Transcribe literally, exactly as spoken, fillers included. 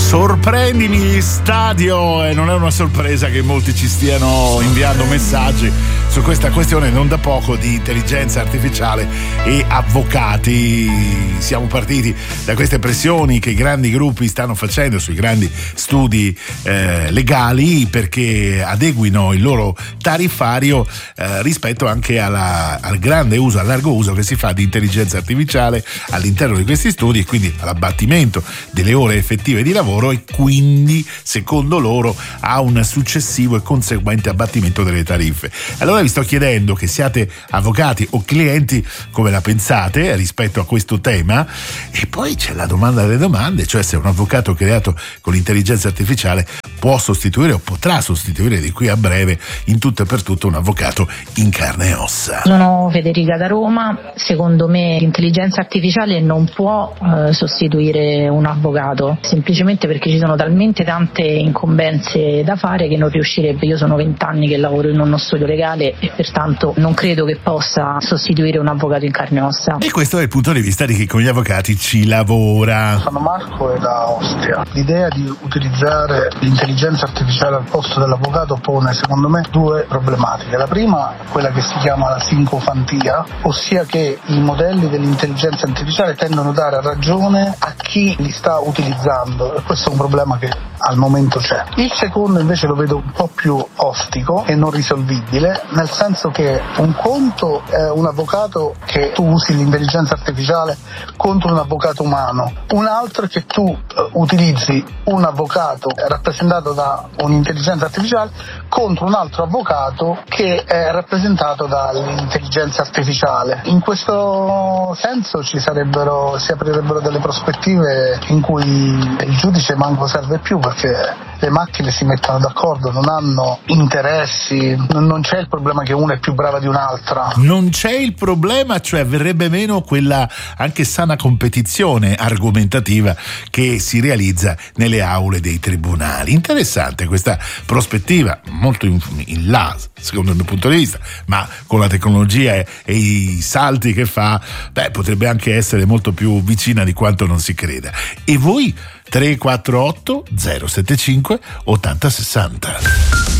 Sorprendimi Stadio, e non è una sorpresa che molti ci stiano inviando messaggi su questa questione non da poco di intelligenza artificiale e avvocati. Siamo partiti da queste pressioni che i grandi gruppi stanno facendo sui grandi studi eh, legali perché adeguino il loro tariffario eh, rispetto anche alla, al grande uso, al largo uso che si fa di intelligenza artificiale all'interno di questi studi e quindi all'abbattimento delle ore effettive di lavoro e quindi secondo loro a un successivo e conseguente abbattimento delle tariffe. Allora vi sto chiedendo, che siate avvocati o clienti, come la pensate rispetto a questo tema. E poi c'è la domanda delle domande, cioè se un avvocato creato con l'intelligenza artificiale può sostituire o potrà sostituire di qui a breve in tutto e per tutto un avvocato in carne e ossa. Sono Federica da Roma. Secondo me l'intelligenza artificiale non può eh, sostituire un avvocato, semplicemente perché ci sono talmente tante incombenze da fare che non riuscirebbe. Io sono vent'anni che lavoro in uno studio legale e pertanto non credo che possa sostituire un avvocato in carne e ossa. E questo è il punto di vista di chi con gli avvocati ci lavora. Sono Marco e da Ostia. L'idea di utilizzare l'intelligenza artificiale al posto dell'avvocato pone secondo me due problematiche. La prima, quella che si chiama la sincofantia, ossia che i modelli dell'intelligenza artificiale tendono a dare ragione a chi li sta utilizzando, e questo è un problema che al momento c'è. Il secondo invece lo vedo un po' più ostico e non risolvibile, nel senso che un conto è un avvocato che tu usi l'intelligenza artificiale contro un avvocato umano, un altro è che tu uh, utilizzi un avvocato rappresentato da un'intelligenza artificiale contro un altro avvocato che è rappresentato dall'intelligenza artificiale. In questo senso ci sarebbero, si aprirebbero delle prospettive in cui il giudice manco serve più, perché le macchine si mettono d'accordo, non hanno interessi, non c'è il problema che una è più brava di un'altra. Non c'è il problema, cioè verrebbe meno quella anche sana competizione argomentativa che si realizza nelle aule dei tribunali. Interessante questa prospettiva, molto in, in là secondo il mio punto di vista, ma con la tecnologia e, e i salti che fa, beh, potrebbe anche essere molto più vicina di quanto non si creda. E voi tre quattro otto zero sette cinque ottanta sessanta.